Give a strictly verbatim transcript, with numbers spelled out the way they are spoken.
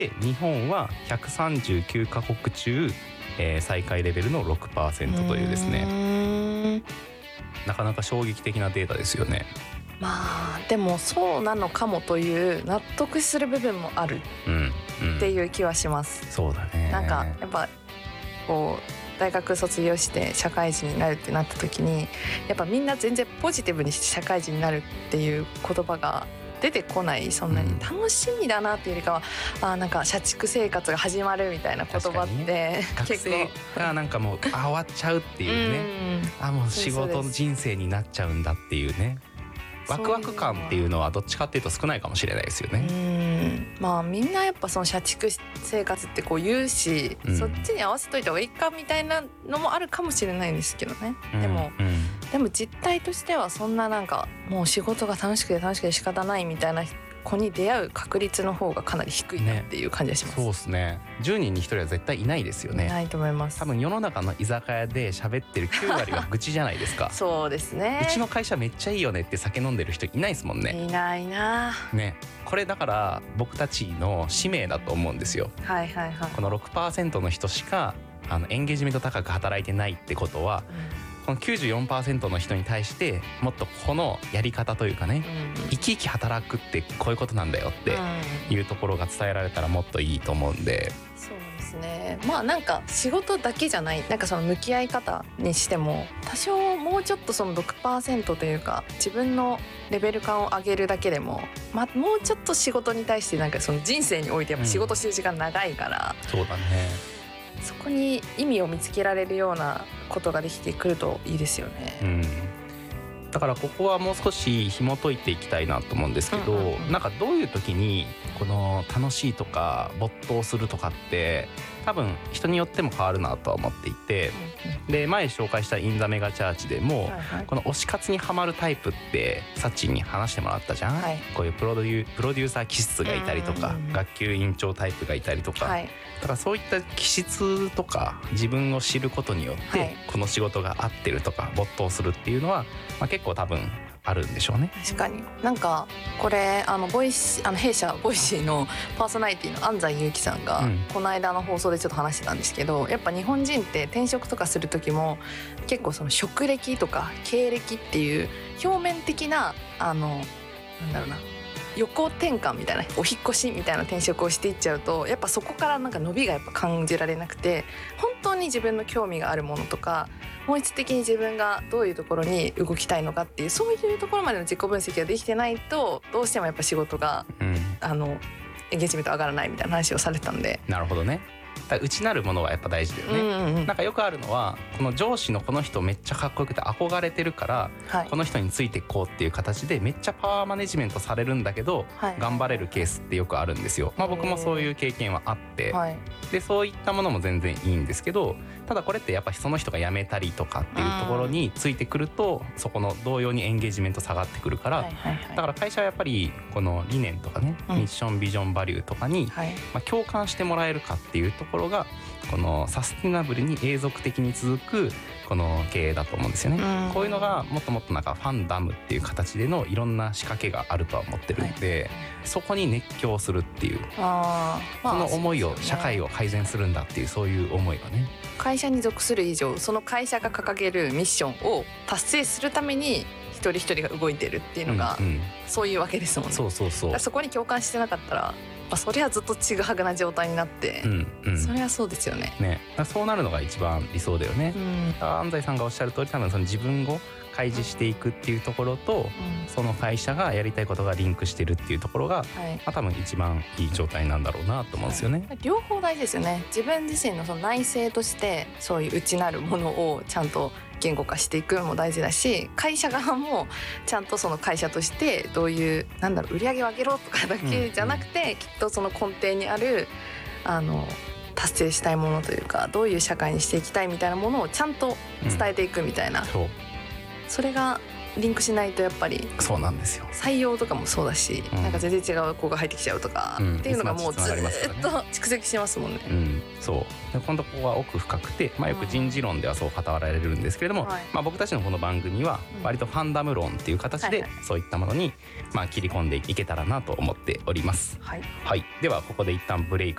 で日本はひゃくさんじゅうきゅうカ国中、えー、最下位レベルの ろくパーセント というですね、なかなか衝撃的なデータですよね。 まあでもそうなのかもという納得する部分もあるっていう気はします、 うんうん、そうだね。 なんかやっぱこう大学卒業して社会人になるってなった時にやっぱみんな全然ポジティブにして社会人になるっていう言葉が出てこない。そんなに楽しみだなっていうよりかは、うん、あなんか社畜生活が始まるみたいな言葉って結構学生がなんかもうあ終わっちゃうっていうね、うん、あもう仕事の人生になっちゃうんだっていうね、ワクワク感っていうのはどっちかっていうと少ないかもしれないですよね。 うんまあみんなやっぱその社畜生活ってこう言うし、うん、そっちに合わせといた方がいいかみたいなのもあるかもしれないんですけどね、うん、でも、うん、でも実態としてはそんななんかもう仕事が楽しくて楽しくて仕方ないみたいな子に出会う確率の方がかなり低いなっていう感じがします、 ね、そうですね。じゅうにんにひとりは絶対いないですよね。 いないと思います。 多分世の中の居酒屋で喋ってるきゅう割は愚痴じゃないですかそうですね。 うちの会社めっちゃいいよねって酒飲んでる人いないですもんね。 いないな、 ね、これだから僕たちの使命だと思うんですよ。 はいはいはい。 この ろくパーセント の人しかあのエンゲージメント高く働いてないってことは、うん、この きゅうじゅうよんパーセント の人に対してもっとこのやり方というかね、うん、生き生き働くってこういうことなんだよっていうところが伝えられたらもっといいと思うんで、 うん、そうですね。まあなんか仕事だけじゃない、なんかその向き合い方にしても多少もうちょっとその ろくパーセント というか自分のレベル感を上げるだけでも、まあ、もうちょっと仕事に対してなんかその人生においてやっぱ仕事してる時間長いから、 うん、そうだね。 そこに意味を見つけられるようなことができてくるといいですよね、 うん、だからここはもう少し紐解いていきたいなと思うんですけど、うんうんうん、なんかどういう時にこの楽しいとか没頭するとかって多分人によっても変わるなとは思っていて、うんうん、で前紹介したインザメガチャーチでも、はいはい、この推し活にハマるタイプってサッチンに話してもらったじゃん、はい、こういうプロデュー、プロデューサー気質がいたりとか、うんうんうん、学級委員長タイプがいたりとか、はい、だからそういった気質とか自分を知ることによって、はい、この仕事が合ってるとか没頭するっていうのは、まあ、結構多分あるんでしょうね。 確かになんかこれあのボイシあの弊社ボイシーのパーソナリティの安西祐樹さんが、うん、この間の放送でちょっと話してたんですけど、やっぱ日本人って転職とかする時も結構その職歴とか経歴っていう表面的なあのなんだろうな横転換みたいなお引っ越しみたいな転職をしていっちゃうとやっぱそこからなんか伸びがやっぱ感じられなくて、本当に自分の興味があるものとか本質的に自分がどういうところに動きたいのかっていうそういうところまでの自己分析ができてないとどうしてもやっぱ仕事が、うん、あのエンゲージメント上がらないみたいな話をされてたんで。 なるほどね。だから内なるものはやっぱ大事だよね、うんうんうん、なんかよくあるのはこの上司のこの人めっちゃかっこよくて憧れてるから、はい、この人についていこうっていう形でめっちゃパワーマネジメントされるんだけど、はい、頑張れるケースってよくあるんですよ、まあ、僕もそういう経験はあって、はい、でそういったものも全然いいんですけど、ただこれってやっぱりその人が辞めたりとかっていうところについてくるとそこの同様にエンゲージメント下がってくるから、はいはいはい、だから会社はやっぱりこの理念とかね、うん、ミッションビジョンバリューとかに、はいまあ、共感してもらえるかっていうところがこのサステナブルに永続的に続くこの経営だと思うんですよね、うん、こういうのがもっともっとなんかファンダムっていう形でのいろんな仕掛けがあるとは思ってるんで、はい、そこに熱狂するっていうあ、まあ、その思いを、ね、社会を改善するんだっていうそういう思いがね、 会社に属する以上その会社が掲げるミッションを達成するために一人一人が動いてるっていうのが、うんうん、そういうわけですもんね。 そうそうそう。 そこに共感してなかったらそれはずっとちぐはぐな状態になって、うんうん、それはそうですよね。 ね、そうなるのが一番理想だよね、うん、安西さんがおっしゃる通り多分その自分を開示していくっていうところと、うん、その会社がやりたいことがリンクしてるっていうところが、はいまあ、多分一番いい状態なんだろうなと思うんですよね、 はい、両方大事ですよね。自分自身のその内省としてそういう内なるものをちゃんと言語化していくのも大事だし、会社側もちゃんとその会社としてどういうなんだろう売り上げを上げろとかだけじゃなくて、うんうん、きっとその根底にあるあの達成したいものというかどういう社会にしていきたいみたいなものをちゃんと伝えていくみたいな、うん、そうそれがリンクしないとやっぱりそうなんですよ。 採用とかもそうだし、うん、なんか全然違う子が入ってきちゃうとか、うん、っていうのがもうずっと蓄積しますもんね、うん、 そうで今度ここは奥深くて、まあ、よく人事論ではそう語られるんですけれども、うんまあ、僕たちのこの番組は割とファンダム論っていう形でそういったものにまあ切り込んでいけたらなと思っております、はいはい、ではここで一旦ブレイク